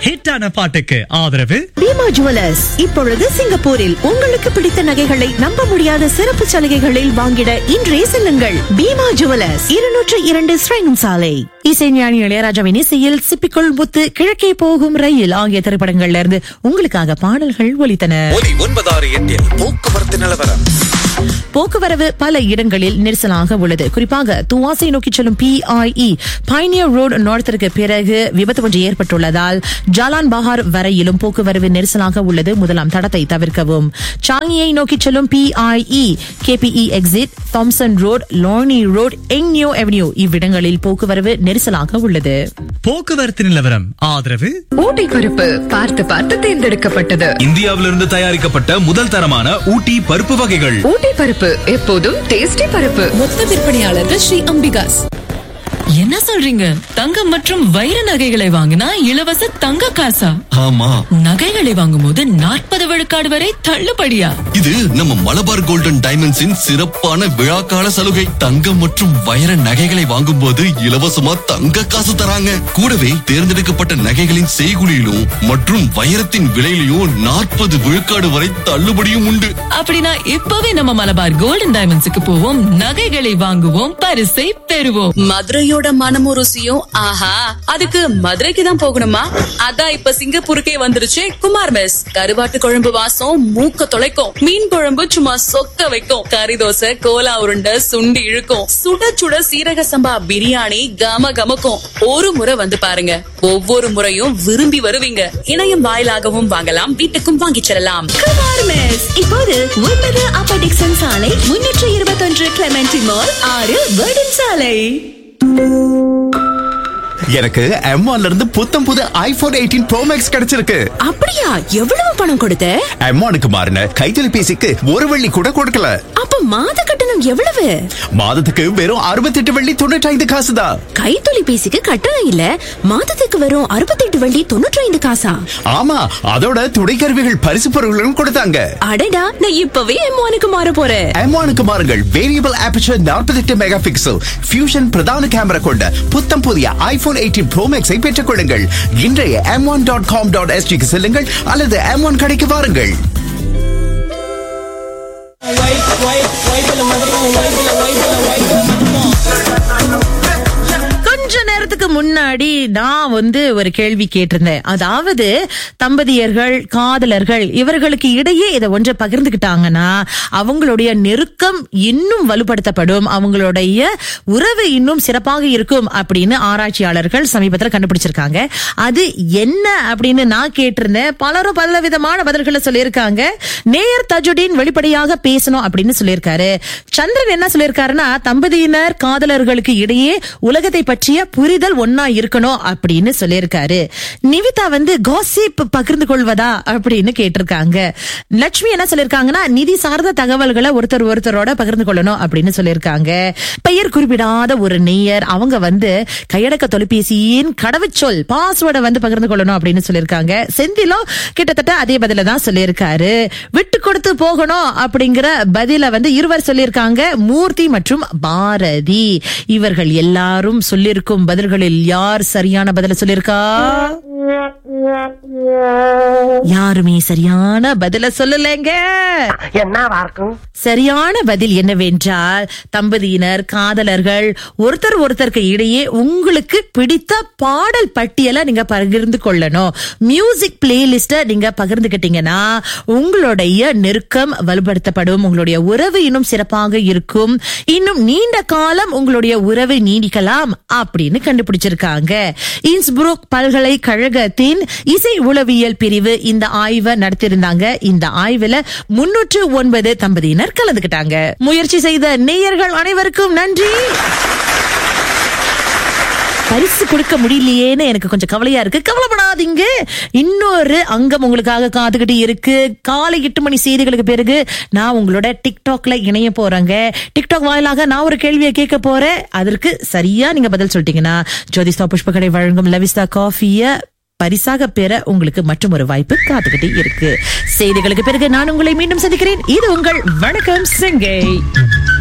ஹிட்டான பாட்டுக்கு ஆதரவு பீமா ஜுவல்லர்ஸ். இப்பொழுது சிங்கப்பூரில் உங்களுக்கு பிடித்த நகைகளை நம்ப முடியாத சிறப்பு சலுகைகளில் வாங்கிட இன்றே செல்லுங்கள். பீமா ஜுவல்லர்ஸ், 202 ஸ்ரேங்கம் சாலை. இசைஞானி இளையராஜாவின் இசையில் சிப்பிக்குள் முத்து, கிழக்கே போகும் ரயில் ஆகிய திரைப்படங்கள்ல இருந்து உங்களுக்காக பாடல்கள் ஒலித்தன. போக்குவரத்து நிலவரம். போக்குவரவு பல இடங்களில் நெரிசலாக உள்ளது. குறிப்பாக துவாசை நோக்கி செல்லும் PIE பைனியர் ரோடு நார்த்திற்கு பிறகு விபத்து ஒன்று ஏற்பட்டுள்ளதால் ஜாலான் பஹார் வரையிலும் போக்குவரவு நெரிசலாக உள்ளது. முதலாம் தடத்தை தவிர்க்கவும். சாங்கியை நோக்கி செல்லும் PIE KPE exit, Thomson road, லார்னி road, எங்னியோ avenue இவ்விடங்களில் போக்குவரவு நெரிசலாக உள்ளது. போக்குவரத்து நிலவரம் ஆதரவு ஊட்டி பருப்பு பார்த்து பார்த்து தேர்ந்தெடுக்கப்பட்டது. இந்தியாவிலிருந்து தயாரிக்கப்பட்ட முதல் தரமான ஊட்டி பருப்பு வகைகள். ஊட்டி பருப்பு எப்போதும் டேஸ்டி பருப்பு. மொத்த விற்பனையாளர்கள் ஸ்ரீ அம்பிகாஸ். என்ன சொல்றீங்க? தங்கம் மற்றும் வைர நகைகளை வாங்கினா இலவச தங்க காசா? ஆமா, நகைகளை வாங்கும் போது 40 விழுக்காடு வரை தள்ளுபடியா? இது நம்ம மலபார் கோல்டன் டைமண்ட்ஸின் சிறப்பான விழாக்கால சலுகை. தங்கம் மற்றும் வைர நகைகளை வாங்கும் போது இலவசமா தங்க காசு தராங்க. கூடவே தேர்ந்தெடுக்கப்பட்ட நகைகளின் செய்குலியிலும் மற்றும் வைரத்தின் விலையிலும் 40 விழுக்காடு வரை தள்ளுபடியும் உண்டு. அப்படின்னா இப்பவே நம்ம மலபார் கோல்டன் டைமண்ட்ஸுக்கு போவோம், நகைகளை வாங்குவோம், பரிசை பெறுவோம். மதுரையோட மனமும் ருசியும் ஆஹா, அதுக்கு மதுரைக்கு தான் போகணுமா? அதான் இப்ப சிங்கப்பூருக்கே வந்துருச்சு குமார் மெஸ். கருவாட்டு குழம்பு வாசம் மூக்க தொலைக்கும், மீன் குழம்பு சும்மா சொக்க வைக்கும், கறி தோசை, கோலா உருண்டை, சுண்டி இழுக்கும், சுட சுட சீரக சம்பா பிரியாணி கம கமக்கும். ஒரு முறை வந்து பாருங்க, ஒவ்வொரு முறையும் விரும்பி வருவீங்க. இணையம் வாயிலாகவும் வாங்கலாம், வீட்டுக்கும் வாங்கிச் செல்லலாம். குமார் மெஸ் இப்போது 9 அப்பர் டிக்சன் சாலை, 321 கிளெமென்டி மால், 6 வேர்டன் சாலை. எனக்கு M1ல இருந்து புத்தம் புது iPhone 18 Pro Max கிடைச்சிருக்கு. அப்படியா? எவ்வளவு பணம் கொடுத்த? M1க்கு மாறின கைத்தொலைபேசிக்கு ஒரு வெள்ளி கூட கொடுக்கல. அப்ப மாத கட்டணம் எவ்வளவு? மாதத்துக்கு வெறும் 68 வெள்ளி 95 காசு தான். கைத்தொலைபேசிக்கு கட்டணம் இல்ல, மாதத்துக்கு வரும் 68 வெள்ளி 95 காசா? ஆமா, அதோட துணை கருவிகள் பரிசு பொருட்களும் கொடுத்தாங்க. அடடா, நான் இப்பவே M1க்கு மாற போறேன். M1க்கு மாறுங்கள். Variable aperture 48 mega pixel fusion பிரதான கேமரா கொண்ட புத்தம் புதிய iPhone 18 Pro Max-ஐ பெற்றுக் கொள்ளுங்கள். இன்றைய m1.com.sg-க்கு செல்லுங்கள் அல்லது M1 கடைக்கு வாருங்கள். கொஞ்ச நேரத்துக்கு முன்னாடி நான் ஒரு கேள்வி கேட்டிருந்தேன். அதாவது தம்பதியர்கள், காதலர்கள் இவர்களுக்கு இடையே இதை ஒன்றை பகிர்ந்துகிட்டாங்கன்னா அவங்களுடைய நெருக்கம் இன்னும் வலுப்படுத்தப்படும், அவங்களுடைய உறவு இன்னும் சிறப்பாக இருக்கும் அப்படின்னு ஆராய்ச்சியாளர்கள் சமீபத்தில் கண்டுபிடிச்சிருக்காங்க. அது என்ன அப்படின்னு நான் கேட்டிருந்தேன். பலரும் பல விதமான பதில்களை சொல்லியிருக்காங்க. நேயர் தஜுடீன் வெளிப்படையாக பேசணும் அப்படின்னு சொல்லியிருக்காரு. சந்திரன் என்ன சொல்லியிருக்காருன்னா, தம்பதியினர் காதலர்களுக்கு இடையே உலகத்தை பற்றிய புரிதல் ஒன்னா இருக்கணும் அப்படின்னு சொல்லியிருக்காரு. நிவிதா காசிப் பகிர்ந்து கொள்வதா அப்படின்னு கேட்டிருக்காங்க. லட்சுமி என்ன சொல்லிருக்காங்கன்னா, நிதி சார்ந்த தகவல்களை ஒருத்தரோட பகிர்ந்து கொள்ளணும் அப்படின்னு சொல்லியிருக்காங்க. பெயர் குறிப்பிடாத ஒரு நேயர் அவங்க கையடக்க தொலைபேசியின் கடவுச்சொல் பாஸ்வேர்டை பகிர்ந்து கொள்ளணும் அப்படின்னு சொல்லியிருக்காங்க. செந்திலோ கிட்டத்தட்ட அதே பதில தான் சொல்லியிருக்காரு. விட்டு கொடுத்து போகணும் அப்படிங்கிற பதில இருவர் சொல்லியிருக்காங்க, மூர்த்தி மற்றும் பாரதி. இவர்கள் எல்லாரும் சொல்லியிருக்கும் பதில்களில் யார் சரியான பதில சொல்லியிருக்கா? யாருமே சரியான பதில சொல்லலைங்க. சரியான பதில் என்னவென்றால், தம்பதியினர், காதலர்கள் ஒருத்தருக்கு இடையே உங்களுக்கு பிடித்த பாடல் பட்டியலை நீங்க பகிர்ந்து கொள்ளணும். மியூசிக் பிளேலிஸ்ட நீங்க பகிர்ந்துகிட்டீங்கன்னா உங்களுடைய நெருக்கம் வலுப்படுத்தப்படும், உங்களுடைய உறவு இன்னும் சிறப்பாக இருக்கும், இன்னும் நீண்ட காலம் உங்களுடைய உறவை நீடிக்கலாம் அப்படின்னு கண்டுபிடிச்சிருக்காங்க. இன்ஸ்புரூக் பல்கலைக்கழகத்தின் இசை உளவியல் பிரிவு இந்த ஆய்வை நடத்தியிருந்தாங்க. இந்த ஆய்வுல 309 தம்பதியினர் கலந்துகிட்டாங்க. முயற்சி செய்த நேயர்கள் அனைவருக்கும் நன்றி. பரிசு கொடுக்க முடியலையேன்னு எனக்கு கொஞ்சம் கவலையா இருக்கு. கவலைப்படாதீங்க, இன்னொரு அங்கம் உங்களுக்காக காத்துக்கிட்டு இருக்கு. காலை 8 மணி செய்திகளுக்கு பிறகு நான் உங்களோட டிக்டாக்ல இணைய போறேங்க. டிக்டாக் வாயிலாக நான் ஒரு கேள்வியை கேட்க போறேன். அதற்கு சரியா நீங்க பதில் சொல்லிட்டீங்கன்னா ஜோதிஸ்தா புஷ்பகடை வழங்கும் லவிஸ்தா காஃபிய பரிசாக பெற உங்களுக்கு மற்றும் ஒரு வாய்ப்பு காத்துக்கிட்டே இருக்கு. செய்திகளுக்கு பிறகு நான் உங்களை மீண்டும் சந்திக்கிறேன். இது உங்கள் வணக்கம் சிங்கை.